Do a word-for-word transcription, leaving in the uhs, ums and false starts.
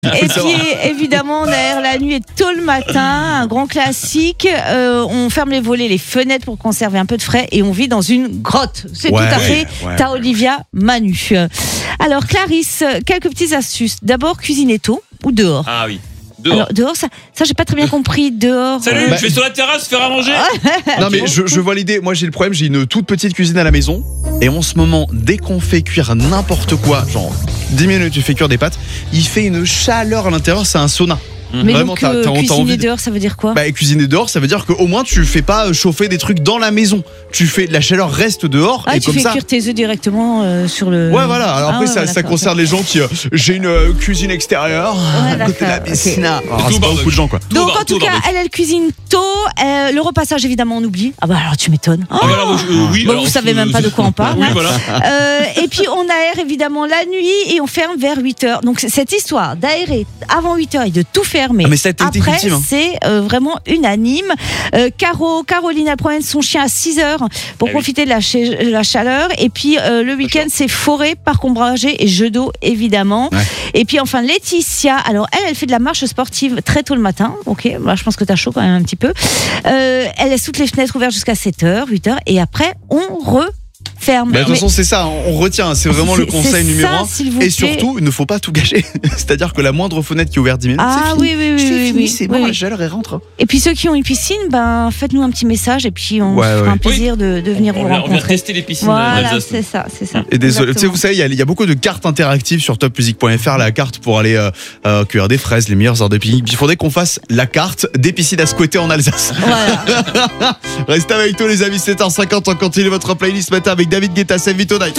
Et puis évidemment, on aère la nuit et tôt le matin, un grand classique. Euh, on ferme les volets, les fenêtres pour conserver un peu de frais et on vit dans une grotte. C'est Ouais, tout à fait ouais. ta Olivia Manu. Alors Clarisse, quelques petites astuces. D'abord, cuisiner tôt ou dehors. Ah oui. Dehors. Alors dehors, ça, ça j'ai pas très bien compris. Dehors. Salut, Bah, je vais sur la terrasse faire à manger. Non mais je, je vois l'idée, moi j'ai le problème, j'ai une toute petite cuisine à la maison et en ce moment, dès qu'on fait cuire n'importe quoi, genre dix minutes tu fais cuire des pâtes, il fait une chaleur à l'intérieur, c'est un sauna. Mais Vraiment, donc, t'as- euh, t'as- t'as cuisiner envie de- dehors, ça veut dire quoi? Bah et cuisiner dehors, ça veut dire qu'au moins tu fais pas chauffer des trucs dans la maison. Tu fais, la chaleur reste dehors Ah, et tu comme fais ça. cuire tes œufs directement euh, sur le. Ouais voilà, alors Ah, après ouais, ça, ouais, ça d'accord, concerne les gens qui... euh, j'ai une euh, cuisine extérieure Ouais, à côté de la d'accord, piscine. ok. Alors, Tout c'est pas barbecue. beaucoup de gens quoi. Donc Tout en tout au cas, barbecue. elle, elle cuisine tôt. Euh, le repassage, évidemment, on oublie. Ah bah alors tu m'étonnes. Oh Ah, bah, alors, moi, je- euh, oui, Bon, alors, vous savez euh, même pas de quoi on parle, Oui, hein. voilà. Euh, et puis on aère évidemment la nuit et on ferme vers huit heures. Donc cette histoire d'aérer avant huit heures et de tout fermer Ah, mais ça a été après, ultime, hein. c'est euh, vraiment unanime. Euh, Caro, Caroline, elle promène son chien à six heures pour Ah oui. profiter de la, ch- la chaleur. Et puis euh, le week-end, c'est forêt, parc ombragé et jeux d'eau évidemment. Ouais. Et puis enfin Laetitia, alors elle, elle fait de la marche sportive très tôt le matin. Ok, bah, je pense que t'as chaud quand même un petit peu. Euh, elle laisse toutes les fenêtres ouvertes jusqu'à sept heures, huit heures et après on referme. Bah, de toute Mais- façon c'est ça, on retient, c'est vraiment le c'est- conseil c'est numéro ça, un. s'il vous Et plaît. surtout, il ne faut pas tout gâcher. C'est-à-dire que la moindre fenêtre qui est ouverte dix minutes, Ah c'est fini. oui, oui, oui, C'est oui, fini, oui, c'est oui, bon, oui. la chaleur elle rentre. Et puis ceux qui ont une piscine, ben faites-nous un petit message et puis on Ouais, se fera ouais. un plaisir de, de venir On vous vient, on vient rencontrer. tester les piscines Voilà, d'Alsace. c'est ça, c'est ça. Et désolé, tu sais, Exactement. vous savez, il y a- il y, a beaucoup de cartes interactives sur top music point f r, la carte pour aller euh, euh, cueillir des fraises, les meilleures heures de pique-nique. Il faudrait qu'on fasse la carte des piscines à squatter en Alsace. Voilà. Restez avec nous les amis, sept heures cinquante, on continue votre playlist ce matin avec David Guetta, Save It Tonight.